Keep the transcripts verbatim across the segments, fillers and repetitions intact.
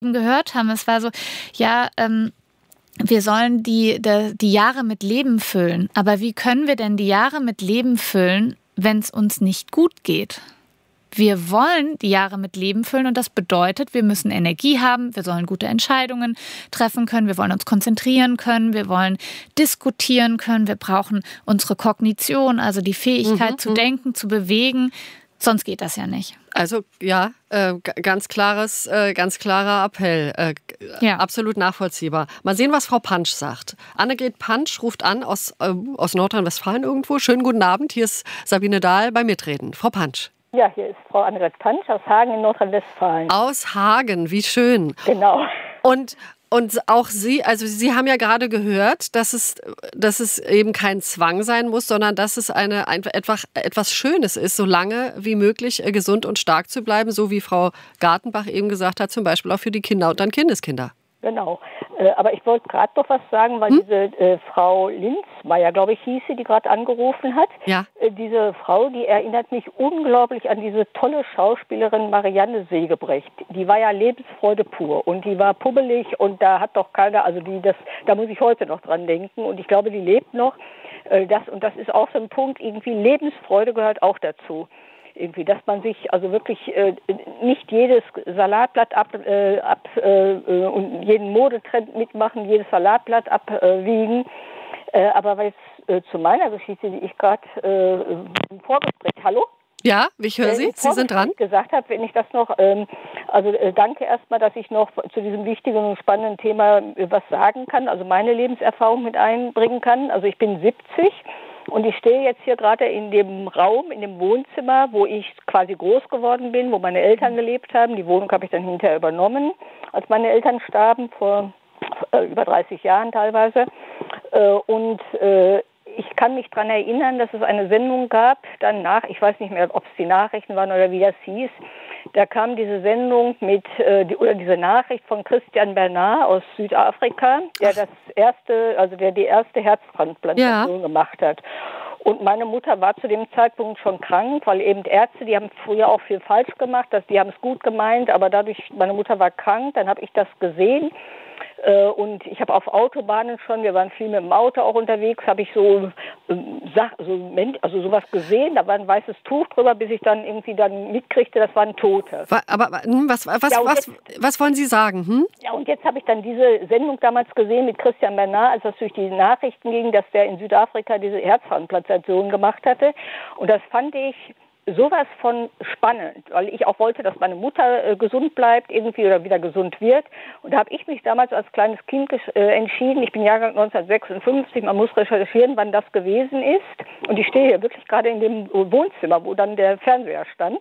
gehört haben. Es war so, ja, ähm, wir sollen die, die, die Jahre mit Leben füllen. Aber wie können wir denn die Jahre mit Leben füllen, wenn es uns nicht gut geht? Wir wollen die Jahre mit Leben füllen und das bedeutet, wir müssen Energie haben, wir sollen gute Entscheidungen treffen können, wir wollen uns konzentrieren können, wir wollen diskutieren können, wir brauchen unsere Kognition, also die Fähigkeit Mhm, zu mhm. denken, zu bewegen, sonst geht das ja nicht. Also ja, äh, g- ganz klares, äh, ganz klarer Appell, äh, g- Ja. absolut nachvollziehbar. Mal sehen, was Frau Pansch sagt. Annegret Pansch ruft an aus, äh, aus Nordrhein-Westfalen irgendwo. Schönen guten Abend, hier ist Sabine Dahl bei Mitreden. Frau Pansch. Ja, hier ist Frau Annegret Pansch aus Hagen in Nordrhein-Westfalen. Aus Hagen, wie schön. Genau. Und, und auch Sie, also Sie haben ja gerade gehört, dass es, dass es eben kein Zwang sein muss, sondern dass es eine, ein, etwas, etwas Schönes ist, so lange wie möglich äh, gesund und stark zu bleiben, so wie Frau Gartenbach eben gesagt hat, zum Beispiel auch für die Kinder und dann Kindeskinder. Genau. Äh, aber ich wollte gerade noch was sagen, weil Hm? diese äh, Frau Linzmeier, glaube ich, hieß sie, die gerade angerufen hat. Ja. Äh, diese Frau, die erinnert mich unglaublich an diese tolle Schauspielerin Marianne Segebrecht. Die war ja Lebensfreude pur und die war pubbelig und da hat doch keiner, also die das, da muss ich heute noch dran denken und ich glaube, die lebt noch. Äh, das, und das ist auch so ein Punkt, irgendwie Lebensfreude gehört auch dazu. Irgendwie, dass man sich also wirklich äh, nicht jedes Salatblatt ab, äh, ab äh, und jeden Modetrend mitmachen, jedes Salatblatt abwiegen. Äh, aber weil es äh, zu meiner Geschichte, die ich gerade äh, im Vorgespräch, hallo? Ja, ich höre Sie, Äh, im Sie sind dran. Vorgespräch gesagt habe, wenn ich das noch, ähm, also äh, danke erstmal, dass ich noch zu diesem wichtigen und spannenden Thema äh, was sagen kann, also meine Lebenserfahrung mit einbringen kann. Also ich bin siebzig. Und ich stehe jetzt hier gerade in dem Raum, in dem Wohnzimmer, wo ich quasi groß geworden bin, wo meine Eltern gelebt haben. Die Wohnung habe ich dann hinterher übernommen, als meine Eltern starben, vor äh, über dreißig Jahren teilweise. Äh, und äh, ich kann mich daran erinnern, dass es eine Sendung gab, danach, ich weiß nicht mehr, ob es die Nachrichten waren oder wie das hieß, da kam diese Sendung mit, äh, die, oder diese Nachricht von Christian Bernard aus Südafrika, der das erste, also der die erste Herztransplantation Ja. gemacht hat. Und meine Mutter war zu dem Zeitpunkt schon krank, weil eben Ärzte, die haben früher auch viel falsch gemacht, dass die haben es gut gemeint, aber dadurch, meine Mutter war krank, dann habe ich das gesehen. Äh, Und ich habe auf Autobahnen schon, wir waren viel mit dem Auto auch unterwegs, habe ich so, ähm, Sach- so Men- also sowas gesehen, da war ein weißes Tuch drüber, bis ich dann irgendwie dann mitkriegte, das waren Tote. Wa- Aber aber, hm, was, was, Ja, und was, was wollen Sie sagen? Hm? Ja, und jetzt habe ich dann diese Sendung damals gesehen mit Christian Bernard, als das durch die Nachrichten ging, dass der in Südafrika diese Herztransplantation gemacht hatte. Und das fand ich sowas von spannend, weil ich auch wollte, dass meine Mutter äh, gesund bleibt irgendwie oder wieder gesund wird. Und da habe ich mich damals als kleines Kind gesch- äh, entschieden, ich bin Jahrgang neunzehnhundertsechsundfünfzig, man muss recherchieren, wann das gewesen ist. Und ich stehe hier wirklich gerade in dem Wohnzimmer, wo dann der Fernseher stand.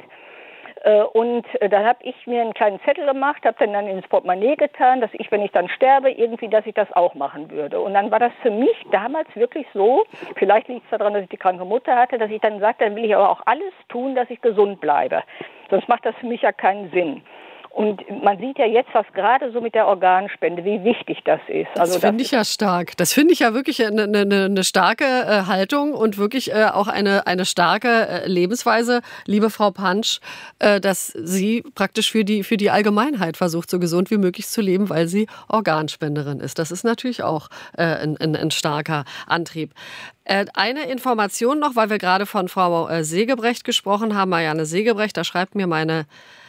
Äh, Und äh, dann habe ich mir einen kleinen Zettel gemacht, habe den dann ins Portemonnaie getan, dass ich, wenn ich dann sterbe, irgendwie, dass ich das auch machen würde. Und dann war das für mich damals wirklich so, vielleicht liegt es daran, dass ich die kranke Mutter hatte, dass ich dann sagte, dann will ich aber auch alles tun, dass ich gesund bleibe. Sonst macht das für mich ja keinen Sinn. Und man sieht ja jetzt, was gerade so mit der Organspende, wie wichtig das ist. Das finde ich ja stark. Das finde ich ja wirklich eine, eine, eine starke äh, Haltung und wirklich äh, auch eine, eine starke äh, Lebensweise, liebe Frau Pansch, äh, dass Sie praktisch für die, für die Allgemeinheit versucht, so gesund wie möglich zu leben, weil sie Organspenderin ist. Das ist natürlich auch äh, ein, ein, ein starker Antrieb. Äh, eine Information noch, weil wir gerade von Frau äh, Segebrecht gesprochen haben, Marianne Segebrecht, da schreibt mir meine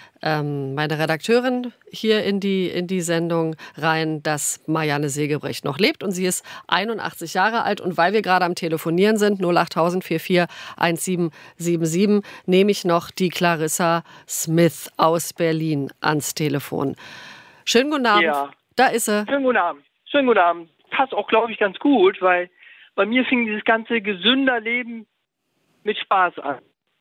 Ähm, meine Redakteurin hier in die, in die Sendung rein, dass Marianne Segebrecht noch lebt und sie ist einundachtzig Jahre alt und weil wir gerade am Telefonieren sind, null acht tausend vier vier eins sieben sieben sieben, nehme ich noch die Clarissa Smith aus Berlin ans Telefon. Schönen guten Abend. Ja. Da ist sie. Schönen guten Abend. Schönen guten Abend. Passt auch, glaube ich, ganz gut, weil bei mir fing dieses ganze gesünder Leben mit Spaß an.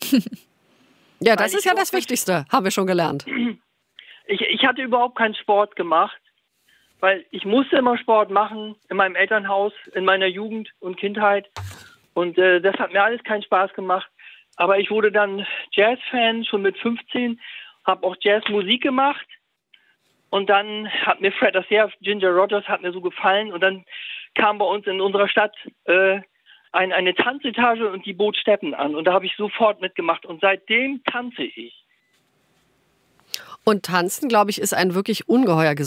Ja, das Weil ist ich ja das auch- Wichtigste, haben wir schon gelernt. Ich, ich hatte überhaupt keinen Sport gemacht, weil ich musste immer Sport machen in meinem Elternhaus, in meiner Jugend und Kindheit. Und äh, das hat mir alles keinen Spaß gemacht. Aber ich wurde dann Jazz-Fan schon mit fünfzehn, habe auch Jazzmusik gemacht. Und dann hat mir Fred Astaire, Ginger Rogers hat mir so gefallen. Und dann kam bei uns in unserer Stadt äh, ein, eine Tanzetage und die bot Steppen an. Und da habe ich sofort mitgemacht. Und seitdem tanze ich. Und tanzen, glaube ich, ist ein wirklich ungeheuer